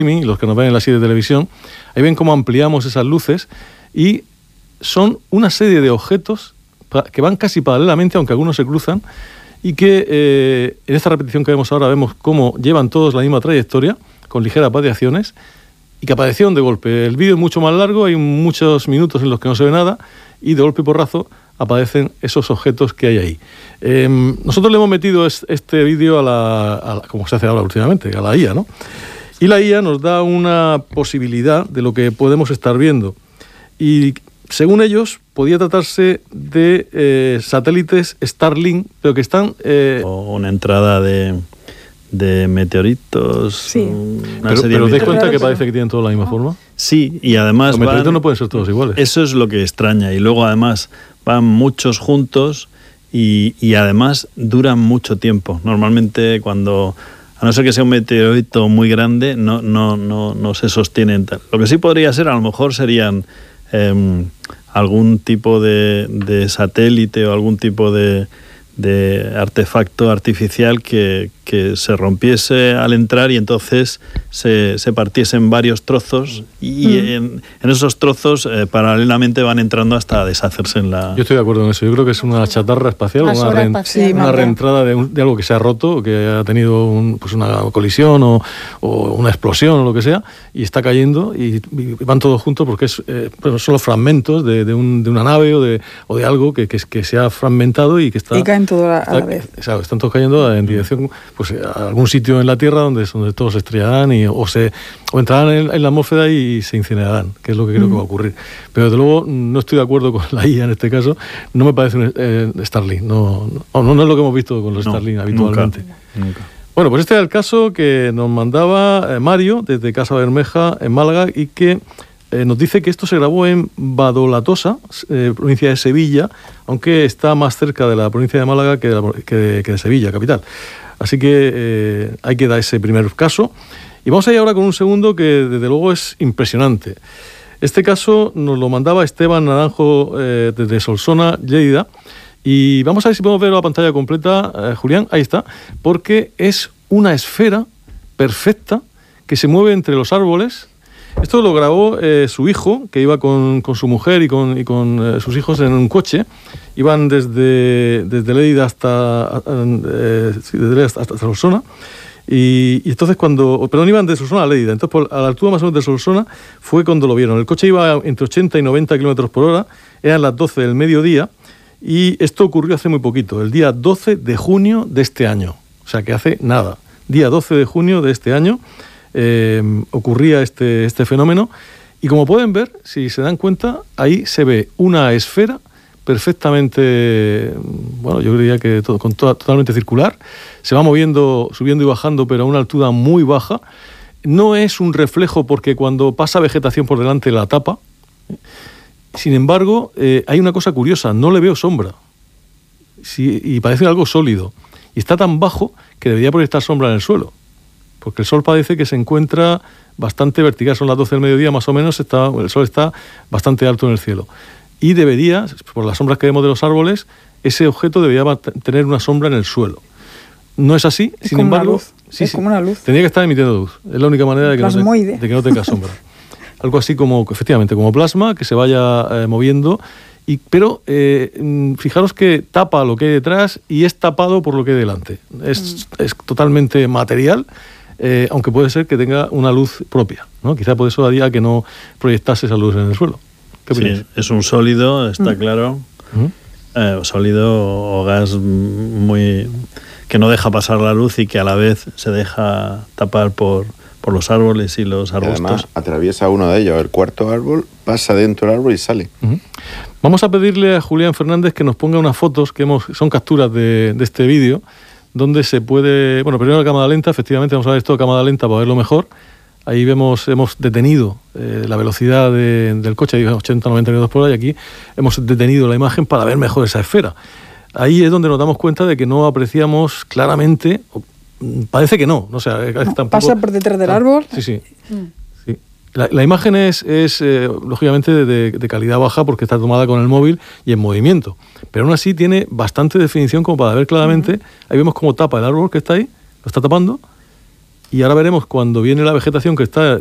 los que nos ven en la serie de televisión, ahí ven cómo ampliamos esas luces y son una serie de objetos que van casi paralelamente, aunque algunos se cruzan, y que en esta repetición que vemos ahora vemos cómo llevan todos la misma trayectoria, con ligeras variaciones, y que aparecieron de golpe. El vídeo es mucho más largo, hay muchos minutos en los que no se ve nada, y de golpe y porrazo aparecen esos objetos que hay ahí. Nosotros le hemos metido este vídeo como se hace ahora últimamente, a la IA, ¿no? Y la IA nos da una posibilidad de lo que podemos estar viendo. Y según ellos, podía tratarse de satélites Starlink, pero que están... o una entrada de meteoritos. Sí. Pero ¿te das cuenta que parece que tienen toda la misma forma? Sí, y además... Los meteoritos no pueden ser todos iguales. Eso es lo que extraña. Y luego además van muchos juntos y además duran mucho tiempo. Normalmente cuando... A no ser que sea un meteorito muy grande, no se sostienen tal. Lo que sí podría ser, a lo mejor serían algún tipo de satélite o algún tipo de artefacto artificial que se rompiese al entrar y entonces se partiese en varios trozos y en esos trozos paralelamente van entrando hasta deshacerse en la... Yo estoy de acuerdo en eso. Yo creo que es una chatarra espacial, una reentrada de algo que se ha roto, que ha tenido una colisión o una explosión o lo que sea, y está cayendo y van todos juntos porque son los fragmentos de una nave o de algo que se ha fragmentado y que está... Y caen todos a la vez. Exacto, están todos cayendo en dirección a algún sitio en la Tierra donde todos se estrellarán o entrarán en la atmósfera y se incinerarán, que es lo que creo que va a ocurrir. Pero desde luego no estoy de acuerdo con la IA en este caso. No me parece un Starlink. No es lo que hemos visto con los Starlink habitualmente. Nunca. Bueno, pues este era el caso que nos mandaba Mario desde Casa Bermeja en Málaga y que nos dice que esto se grabó en Badolatosa, provincia de Sevilla, aunque está más cerca de la provincia de Málaga que de Sevilla, capital. Así que hay que dar ese primer caso. Y vamos a ir ahora con un segundo que desde luego es impresionante. Este caso nos lo mandaba Esteban Naranjo desde Solsona, Lleida. Y vamos a ver si podemos ver la pantalla completa, Julián, ahí está, porque es una esfera perfecta que se mueve entre los árboles. Esto lo grabó su hijo, que iba con su mujer y con sus hijos en un coche. Iban desde Lleida hasta Solsona. Y entonces iban de Solsona a Lleida. Entonces, a la altura más o menos de Solsona fue cuando lo vieron. El coche iba entre 80 y 90 kilómetros por hora. Eran las 12 del mediodía. Y esto ocurrió hace muy poquito, el día 12 de junio de este año. O sea, que hace nada. Día 12 de junio de este año ocurría este fenómeno. Y como pueden ver, si se dan cuenta, ahí se ve una esfera perfectamente, yo diría que totalmente circular. Se va moviendo, subiendo y bajando, pero a una altura muy baja. No es un reflejo porque cuando pasa vegetación por delante la tapa. Sin embargo, hay una cosa curiosa, no le veo sombra. Y parece algo sólido. Y está tan bajo que debería proyectar sombra en el suelo. Porque el sol parece que se encuentra bastante vertical. Son las 12 del mediodía más o menos, el sol está bastante alto en el cielo. Y debería, por las sombras que vemos de los árboles, ese objeto debería tener una sombra en el suelo. No es así, sin embargo... Es como una luz. Tendría que estar emitiendo luz. Es la única manera de que no tenga sombra. Algo así como, efectivamente, como plasma, que se vaya moviendo. Pero fijaros que tapa lo que hay detrás y es tapado por lo que hay delante. Es totalmente material, aunque puede ser que tenga una luz propia, ¿no? Quizá por eso haría que no proyectase esa luz en el suelo. ¿Qué opinas? Sí, es un sólido, está claro. Sólido o gas muy que no deja pasar la luz y que a la vez se deja tapar por los árboles y los arbustos. Y además atraviesa uno de ellos, el cuarto árbol, pasa dentro del árbol y sale. Vamos a pedirle a Julián Fernández que nos ponga unas fotos, son capturas de este vídeo, donde se puede... primero la cámara lenta, efectivamente, vamos a ver esto a cámara lenta para verlo mejor. Ahí hemos detenido la velocidad del coche, ahí 80-90 km por hora, y aquí hemos detenido la imagen para ver mejor esa esfera. Ahí es donde nos damos cuenta de que no apreciamos claramente... Parece que no. Tampoco, pasa por detrás del árbol. Sí. La imagen es lógicamente de calidad baja porque está tomada con el móvil y en movimiento. Pero aún así tiene bastante definición como para ver claramente. Ahí vemos cómo tapa el árbol que está ahí, lo está tapando. y ahora veremos cuando viene la vegetación que está